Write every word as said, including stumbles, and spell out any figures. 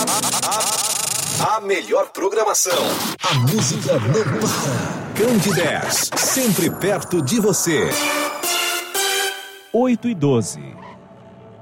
A melhor programação. A música não para. Cande dez, sempre perto de você. oito e doze.